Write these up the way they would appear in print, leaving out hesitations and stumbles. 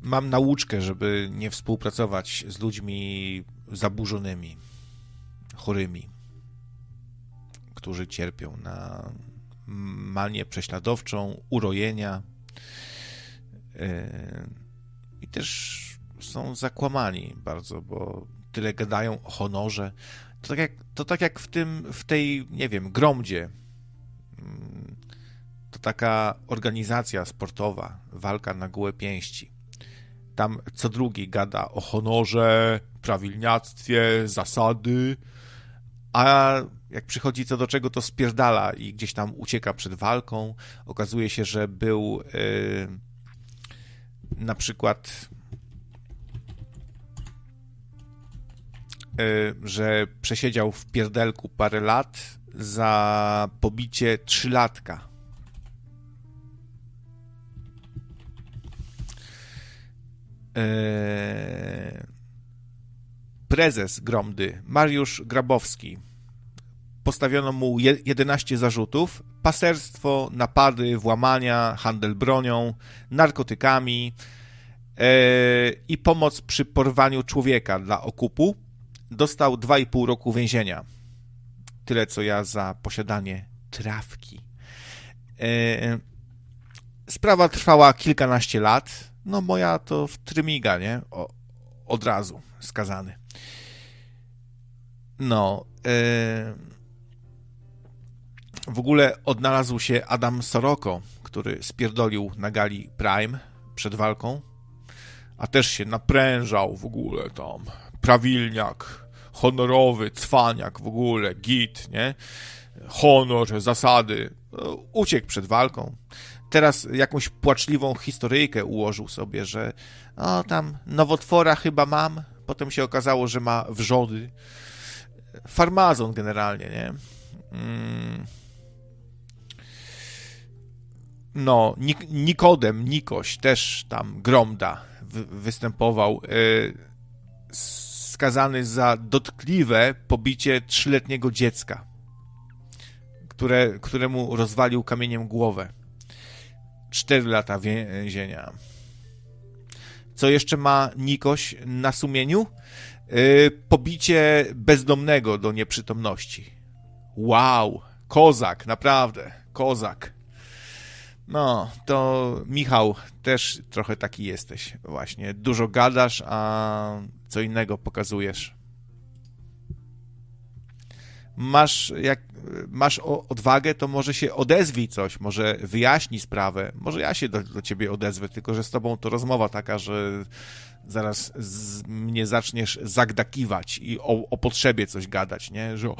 mam nauczkę, żeby nie współpracować z ludźmi zaburzonymi, chorymi, którzy cierpią na manię prześladowczą, urojenia i też są zakłamani bardzo, bo tyle gadają o honorze. To tak jak w tej, nie wiem, Gromdzie. To taka organizacja sportowa, walka na gołe pięści. Tam co drugi gada o honorze, prawilniactwie, zasady, a jak przychodzi co do czego, to spierdala i gdzieś tam ucieka przed walką. Okazuje się, że był na przykład że przesiedział w pierdelku parę lat za pobicie 3-latka. Prezes Gromdy, Mariusz Grabowski, postawiono mu 11 zarzutów: paserstwo, napady, włamania, handel bronią, narkotykami i pomoc przy porwaniu człowieka dla okupu. Dostał 2,5 roku więzienia. Tyle, co ja za posiadanie trawki. Sprawa trwała kilkanaście lat. No moja to w trymiga, nie? Od razu skazany. No. W ogóle odnalazł się Adam Soroko, który spierdolił na gali Prime przed walką, a też się naprężał w ogóle tam. Prawilniak, honorowy, cwaniak w ogóle, git, nie? Honor, zasady. Uciekł przed walką. Teraz jakąś płaczliwą historyjkę ułożył sobie, że tam nowotwora chyba mam. Potem się okazało, że ma wrzody. Farmazon generalnie, nie? No, Nikodem, Nikoś, też tam Gromda występował, skazany za dotkliwe pobicie 3-letniego dziecka, któremu rozwalił kamieniem głowę. 4 lata więzienia. Co jeszcze ma Nikoś na sumieniu? Pobicie bezdomnego do nieprzytomności. Wow, kozak, naprawdę, kozak. No, to Michał, też trochę taki jesteś właśnie. Dużo gadasz, a co innego pokazujesz. Jak masz odwagę, to może się odezwij coś, może wyjaśnij sprawę, może ja się do ciebie odezwę, tylko że z tobą to rozmowa taka, że zaraz mnie zaczniesz zagdakiwać i o potrzebie coś gadać, nie? Że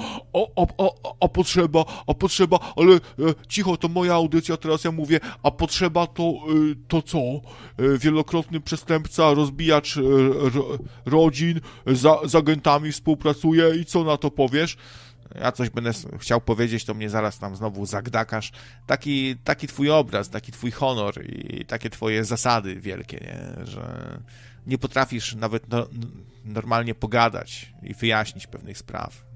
potrzeba, ale cicho, to moja audycja, teraz ja mówię, a potrzeba to co? Wielokrotny przestępca, rozbijacz rodzin, z agentami współpracuje i co na to powiesz? Ja coś będę chciał powiedzieć, to mnie zaraz tam znowu zagdakasz. Taki twój obraz, taki twój honor i takie twoje zasady wielkie, nie? Że nie potrafisz nawet normalnie pogadać i wyjaśnić pewnych spraw.